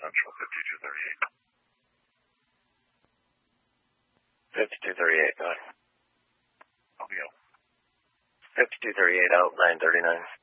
Central, 5238. 5238, go ahead. LBO. 5238 out, 939.